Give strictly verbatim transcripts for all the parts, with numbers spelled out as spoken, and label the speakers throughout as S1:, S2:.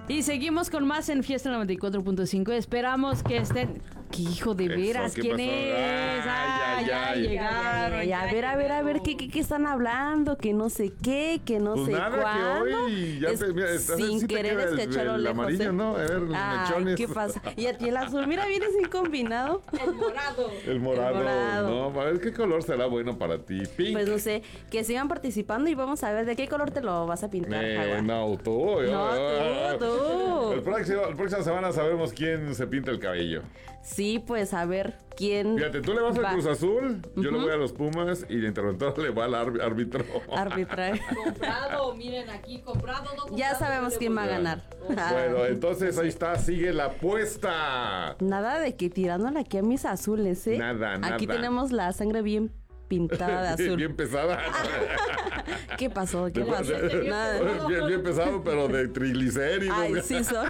S1: Y seguimos con más en Fiesta noventa y cuatro punto cinco. Esperamos que estén... ¿Qué hijo de veras?
S2: Eso,
S1: ¿Quién
S2: pasó?
S1: es? Ah,
S2: Ay,
S1: ya
S2: ay,
S1: llegaron.
S3: Ay, a ver, a ver, a ver, ¿qué, qué, qué están hablando? Que no sé qué, que no
S2: Pues
S3: sé
S2: nada,
S3: cuándo.
S2: que hoy ya
S3: Es-
S2: te, mira, estás-
S3: sin
S2: sí te
S3: querer
S2: queda
S3: es que
S2: el,
S3: echó
S2: el
S3: lejos,
S2: amarillo,
S3: ¿eh?
S2: ¿no? A ver, los
S3: Ay,
S2: mechones.
S3: ¿qué pasa? Y a ti el azul, mira, vienes bien combinado.
S1: El morado.
S2: El morado.
S3: El morado.
S2: No, a ver qué color será bueno para ti. Pink.
S3: Pues no sé, que sigan participando y vamos a ver de qué color te lo vas a pintar,
S2: Eh,
S3: Jaguar.
S2: no, tú. yo-
S3: No, tú, tú.
S2: El próximo, el próxima semana sabremos quién se pinta el cabello.
S3: Sí, pues a ver quién.
S2: Fíjate, tú le vas al
S3: va
S2: Cruz Azul, yo le
S3: Ujú.
S2: voy a los Pumas y el interventor le va al árb- árbitro.
S3: a arbitrar.
S1: Comprado, miren aquí, comprado, no comprado.
S3: Ya sabemos quién va a ganar.
S2: Bueno, entonces ahí está, sigue la apuesta.
S3: Nada de que tirándole aquí a mis azules, ¿eh?
S2: Nada,
S3: Aquí
S2: nada.
S3: tenemos la sangre bien pintada de azul.
S2: Bien pesada.
S3: ¿Qué pasó? ¿Qué pasó? Nada.
S2: bien, bien pesado, pero de triglicéridos.
S3: Ay, sí soy.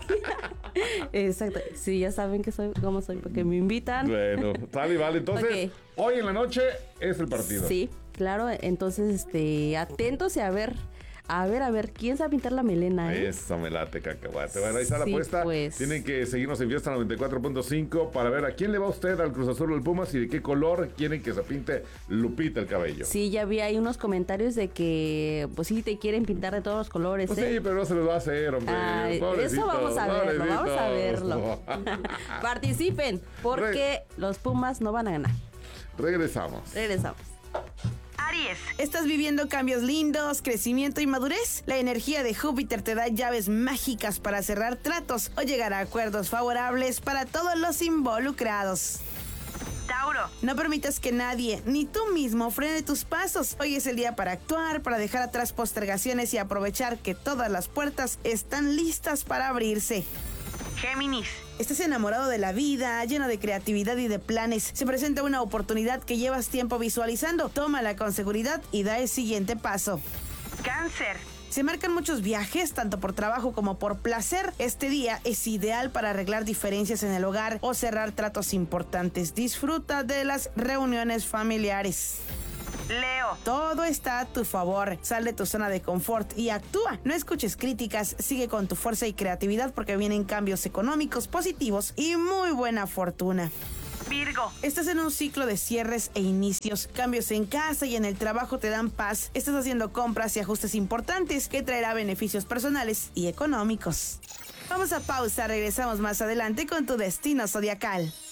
S3: Exacto. Sí, ya saben que soy, cómo soy, porque me invitan.
S2: Bueno, sale y vale. Entonces,
S3: Ok.
S2: hoy en la noche es el partido.
S3: Sí, claro. Entonces, este, atentos y a ver, a ver, a ver, ¿quién se va a pintar la melena, eh?
S2: Eso me late, cacahuate. Bueno, ahí está la
S3: Sí,
S2: apuesta.
S3: pues.
S2: Tienen que seguirnos en Fiesta noventa y cuatro punto cinco para ver a quién le va usted al Cruz Azul o al Pumas y de qué color quieren que se pinte Lupita el cabello.
S3: Sí, ya vi ahí unos comentarios de que, pues sí, te quieren pintar de todos los colores,
S2: Pues
S3: ¿eh?
S2: sí, pero no se los va a hacer, hombre.
S3: Ay,
S2: Pobrecitos,
S3: eso vamos a verlo, vamos a
S2: pobrecitos.
S3: verlo. Participen, porque los Pumas no van a ganar.
S2: Regresamos.
S3: Regresamos.
S4: Aries, ¿estás viviendo cambios lindos, crecimiento y madurez? La energía de Júpiter te da llaves mágicas para cerrar tratos o llegar a acuerdos favorables para todos los involucrados. Tauro, no permitas que nadie, ni tú mismo, frene tus pasos. Hoy es el día para actuar, para dejar atrás postergaciones y aprovechar que todas las puertas están listas para abrirse. Géminis, estás enamorado de la vida, lleno de creatividad y de planes. Se presenta una oportunidad que llevas tiempo visualizando. Tómala con seguridad y da el siguiente paso. Cáncer, se marcan muchos viajes, tanto por trabajo como por placer. Este día es ideal para arreglar diferencias en el hogar o cerrar tratos importantes. Disfruta de las reuniones familiares. Leo, todo está a tu favor. Sal de tu zona de confort y actúa. No escuches críticas, sigue con tu fuerza y creatividad porque vienen cambios económicos positivos y muy buena fortuna. Virgo, estás en un ciclo de cierres e inicios. Cambios en casa y en el trabajo te dan paz. Estás haciendo compras y ajustes importantes que traerá beneficios personales y económicos. Vamos a pausa, regresamos más adelante con tu destino zodiacal.